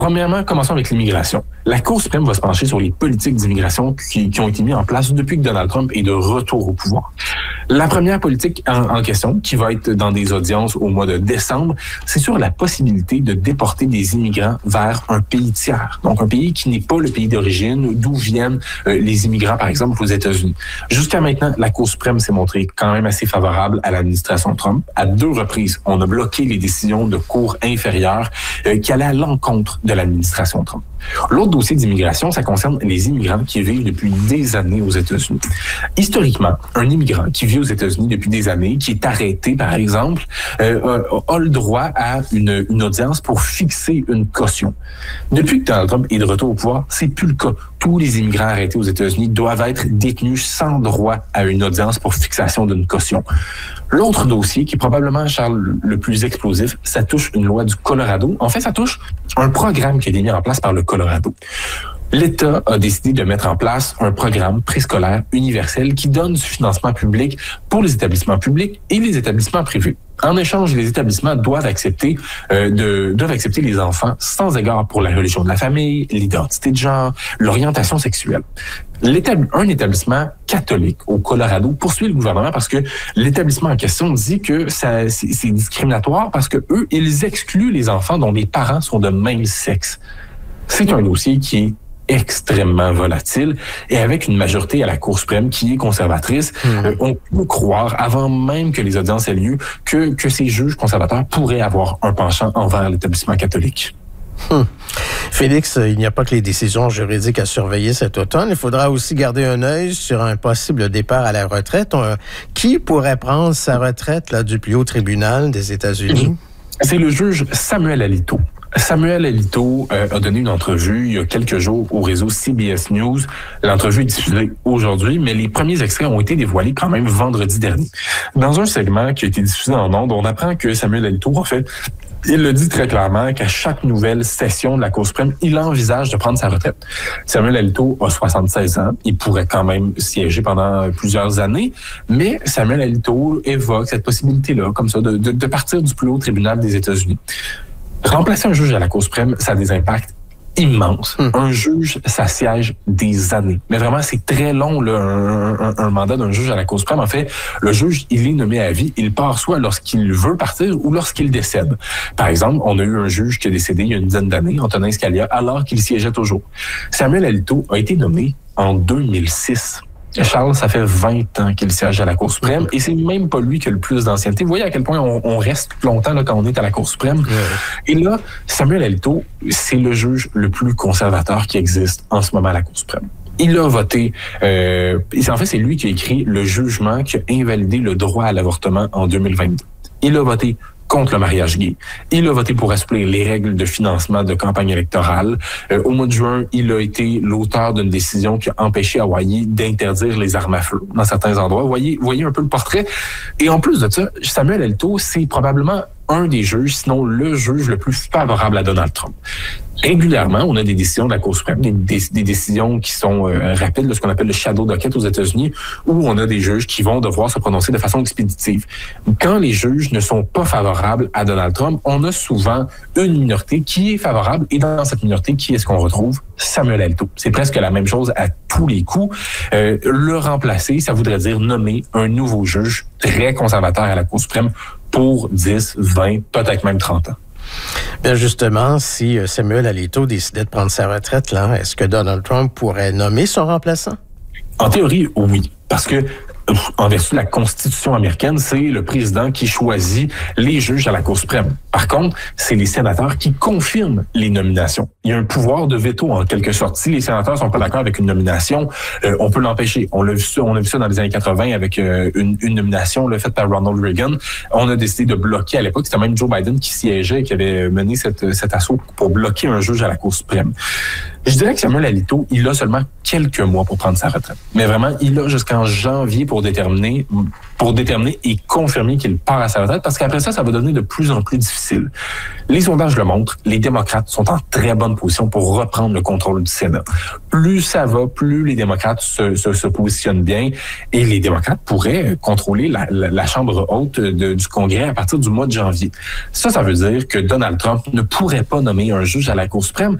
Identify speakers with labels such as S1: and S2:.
S1: Premièrement, commençons avec l'immigration. La Cour suprême va se pencher sur les politiques d'immigration qui ont été mises en place depuis que Donald Trump est de retour au pouvoir. La première politique en question, qui va être dans des audiences au mois de décembre, c'est sur la possibilité de déporter des immigrants vers un pays tiers. Donc, un pays qui n'est pas le pays d'origine, d'où viennent les immigrants, par exemple, aux États-Unis. Jusqu'à maintenant, la Cour suprême s'est montrée quand même assez favorable à l'administration Trump. À 2 reprises, on a bloqué les décisions de cours inférieures qui allaient à l'encontre de l'administration Trump. L'autre dossier d'immigration, ça concerne les immigrants qui vivent depuis des années aux États-Unis. Historiquement, un immigrant qui vit aux États-Unis depuis des années, qui est arrêté, par exemple, a le droit à une audience pour fixer une caution. Depuis que Donald Trump est de retour au pouvoir, c'est plus le cas. Tous les immigrants arrêtés aux États-Unis doivent être détenus sans droit à une audience pour fixation d'une caution. L'autre dossier, qui est probablement, Charles, le plus explosif, ça touche une loi du Colorado. En fait, ça touche un programme qui a été mis en place par le Colorado. L'État a décidé de mettre en place un programme préscolaire universel qui donne du financement public pour les établissements publics et les établissements privés. En échange, les établissements doivent accepter les enfants sans égard pour la religion de la famille, l'identité de genre, l'orientation sexuelle. Un établissement catholique au Colorado poursuit le gouvernement parce que l'établissement en question dit que c'est discriminatoire parce que eux, ils excluent les enfants dont les parents sont de même sexe. C'est un dossier qui est extrêmement volatile et avec une majorité à la Cour suprême qui est conservatrice, on peut croire, avant même que les audiences aient lieu, que ces juges conservateurs pourraient avoir un penchant envers l'établissement catholique.
S2: Félix, il n'y a pas que les décisions juridiques à surveiller cet automne. Il faudra aussi garder un œil sur un possible départ à la retraite. Qui pourrait prendre sa retraite du plus haut tribunal des États-Unis?
S1: C'est le juge Samuel Alito. Samuel Alito a donné une entrevue il y a quelques jours au réseau CBS News. L'entrevue est diffusée aujourd'hui, mais les premiers extraits ont été dévoilés quand même vendredi dernier. Dans un segment qui a été diffusé en ondes, on apprend que Samuel Alito, en fait, il le dit très clairement qu'à chaque nouvelle session de la Cour suprême, il envisage de prendre sa retraite. Samuel Alito a 76 ans. Il pourrait quand même siéger pendant plusieurs années, mais Samuel Alito évoque cette possibilité-là, comme ça, de partir du plus haut tribunal des États-Unis. Remplacer un juge à la Cour suprême, ça a des impacts immenses. Un juge, ça siège des années. Mais vraiment, c'est très long, là, un mandat d'un juge à la Cour suprême. En fait, le juge, il est nommé à vie. Il part soit lorsqu'il veut partir ou lorsqu'il décède. Par exemple, on a eu un juge qui a décédé il y a une dizaine d'années, Antonin Scalia, alors qu'il siégeait toujours. Samuel Alito a été nommé en 2006. Charles, ça fait 20 ans qu'il siège à la Cour suprême et c'est même pas lui qui a le plus d'ancienneté. Vous voyez à quel point on reste longtemps là, quand on est à la Cour suprême. Ouais. Et là, Samuel Alito, c'est le juge le plus conservateur qui existe en ce moment à la Cour suprême. Il a voté, en fait, c'est lui qui a écrit le jugement qui a invalidé le droit à l'avortement en 2022. Il a voté contre le mariage gay. Il a voté pour assouplir les règles de financement de campagne électorale. Au mois de juin, il a été l'auteur d'une décision qui a empêché Hawaii d'interdire les armes à feu dans certains endroits. Voyez un peu le portrait. Et en plus de ça, Samuel Alito, c'est probablement un des juges, sinon le juge le plus favorable à Donald Trump. Régulièrement, on a des décisions de la Cour suprême, des décisions qui sont rapides, de ce qu'on appelle le shadow docket aux États-Unis, où on a des juges qui vont devoir se prononcer de façon expéditive. Quand les juges ne sont pas favorables à Donald Trump, on a souvent une minorité qui est favorable, et dans cette minorité, qui est-ce qu'on retrouve? Samuel Alito. C'est presque la même chose à tous les coups. Le remplacer, ça voudrait dire nommer un nouveau juge très conservateur à la Cour suprême pour 10, 20, peut-être même 30 ans.
S2: Bien justement, si Samuel Alito décidait de prendre sa retraite, là, est-ce que Donald Trump pourrait nommer son remplaçant?
S1: En théorie, oui. Parce que en vertu de la Constitution américaine, c'est le président qui choisit les juges à la Cour suprême. Par contre, c'est les sénateurs qui confirment les nominations. Il y a un pouvoir de veto, en quelque sorte. Si les sénateurs sont pas d'accord avec une nomination, on peut l'empêcher. On a vu ça dans les années 80 avec une nomination faite par Ronald Reagan. On a décidé de bloquer à l'époque. C'était même Joe Biden qui siégeait et qui avait mené cet assaut pour bloquer un juge à la Cour suprême. Je dirais que Samuel Alito, il a seulement quelques mois pour prendre sa retraite. Mais vraiment, il a jusqu'en janvier pour déterminer et confirmer qu'il part à sa retraite, parce qu'après ça va devenir de plus en plus difficile. Les sondages le montrent, les démocrates sont en très bonne position pour reprendre le contrôle du Sénat. Plus ça va, plus les démocrates se positionnent bien, et les démocrates pourraient contrôler la Chambre haute du Congrès à partir du mois de janvier. Ça veut dire que Donald Trump ne pourrait pas nommer un juge à la Cour suprême,